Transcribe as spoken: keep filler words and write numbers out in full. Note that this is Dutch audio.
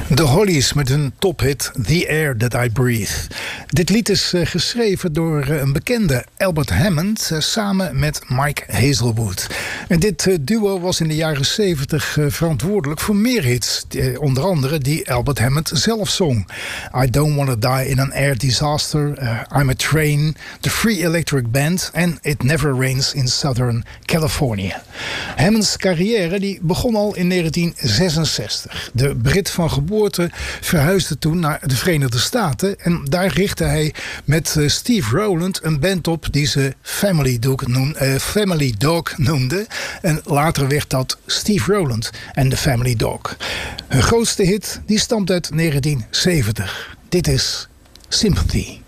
De Hollies met hun tophit The Air That I Breathe. Dit lied is uh, geschreven door uh, een bekende Albert Hammond uh, samen met Mike Hazelwood. En dit uh, duo was in de jaren zeventig uh, verantwoordelijk voor meer hits. Uh, onder andere die Albert Hammond zelf zong. I Don't Wanna Die in an Air Disaster, uh, I'm a Train, The Free Electric Band en It Never Rains in Southern California. Hammonds carrière die begon al in negentien zesenzestig. De Brit van geboorte verhuisde toen naar de Verenigde Staten en daar richtte hij met uh, Steve Rowland een band op die ze Family Dog, noem, uh, Family Dog noemde. En later werd dat Steve Rowland en de Family Dog. Hun grootste hit die stamt uit negentien zeventig. Dit is Sympathy.